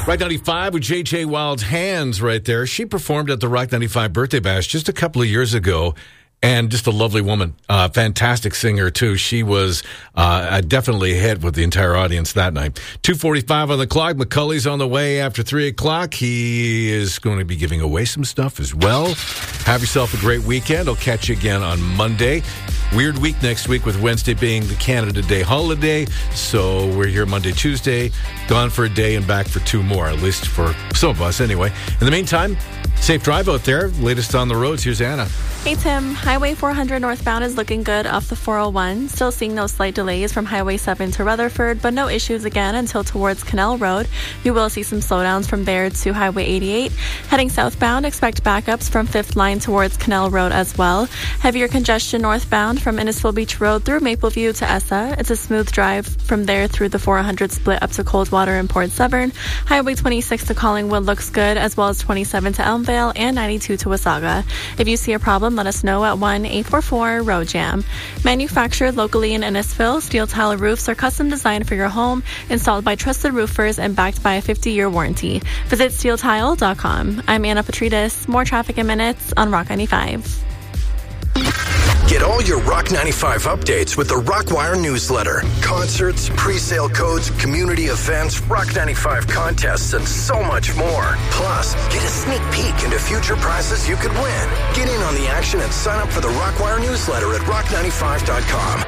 Rock 95 with J.J. Wild's Hands right there. She performed at the Rock 95 Birthday Bash just a couple of years ago. And just a lovely woman, fantastic singer too. She was definitely a hit with the entire audience that night. 2:45 on the clock. McCulley's on the way after 3 o'clock. He is going to be giving away some stuff as well. Have yourself a great weekend. I'll catch you again on Monday. Weird week next week with Wednesday being the Canada Day holiday. So we're here Monday, Tuesday, gone for a day and back for 2 more, at least for some of us anyway. In the meantime, safe drive out there. Latest on the roads. Here's Anna. Hey, Tim. Highway 400 northbound is looking good off the 401. Still seeing those slight delays from Highway 7 to Rutherford, but no issues again until towards Canal Road. You will see some slowdowns from there to Highway 88. Heading southbound, expect backups from 5th Line towards Canal Road as well. Heavier congestion northbound from Innisfil Beach Road through Mapleview to Essa. It's a smooth drive from there through the 400 split up to Coldwater and Port Severn. Highway 26 to Collingwood looks good, as well as 27 to Elmvale and 92 to Wasaga. If you see a problem, let us know at 1-844-ROAD-JAM. Manufactured locally in Innisfil, steel tile roofs are custom designed for your home, installed by trusted roofers, and backed by a 50-year warranty. Visit steeltile.com. I'm Anna Petridis. More traffic in minutes on Rock 95. Get all your Rock 95 updates with the Rockwire newsletter. Concerts, pre-sale codes, community events, Rock 95 contests, and so much more. Plus, get a sneak peek into future prizes you could win. Get in on the action and sign up for the Rockwire newsletter at rock95.com.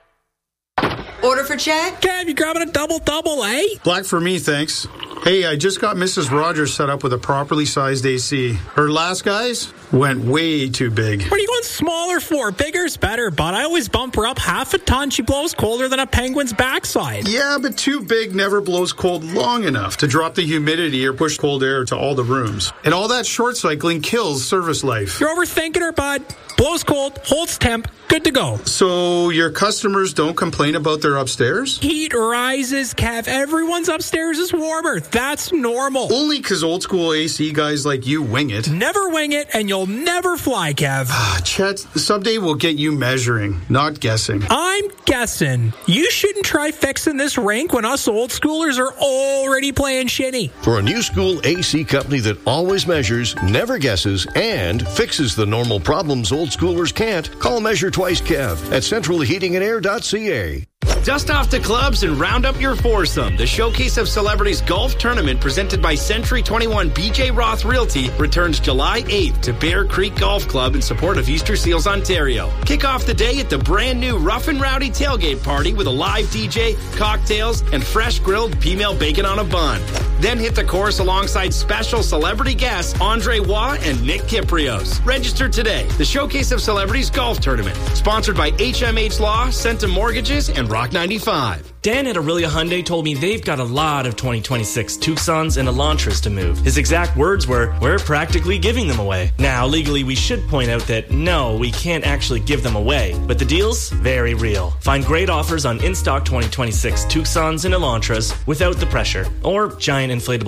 Order for Chad? Kev, you grabbing a double, eh? Black for me, thanks. Hey, I just got Mrs. Rogers set up with a properly sized AC. Her last guys went way too big. What are you going smaller for? Bigger's better, but I always bump her up half a ton. She blows colder than a penguin's backside. Yeah, but too big never blows cold long enough to drop the humidity or push cold air to all the rooms. And all that short cycling kills service life. You're overthinking her, bud. Blows cold, holds temp, good to go. So your customers don't complain about their upstairs? Heat rises, Kev. Everyone's upstairs is warmer. That's normal. Only because old school AC guys like you wing it. Never wing it, and you'll never fly, Kev. Chet, someday we'll get you measuring, not guessing. I'm guessing. You shouldn't try fixing this rink when us old schoolers are already playing shitty. For a new school AC company that always measures, never guesses, and fixes the normal problems old schoolers can't, call Measure Twice Kev at centralheatingandair.ca. Dust off the clubs and round up your foursome. The Showcase of Celebrities Golf Tournament presented by Century 21 BJ Roth Realty returns July 8th to Bear Creek Golf Club in support of Easter Seals, Ontario. Kick off the day at the brand new Rough and Rowdy tailgate party with a live DJ, cocktails, and fresh grilled female bacon on a bun. Then hit the course alongside special celebrity guests Andre Waugh and Nick Kiprios. Register today. The Showcase of Celebrities Golf Tournament, sponsored by HMH Law, Centum Mortgages, and Rock 95. Dan at Aurelia Hyundai told me they've got a lot of 2026 Tucsons and Elantras to move. His exact words were, "We're practically giving them away." Now, legally, we should point out that no, we can't actually give them away, but the deal's very real. Find great offers on in-stock 2026 Tucsons and Elantras without the pressure or giant inflatable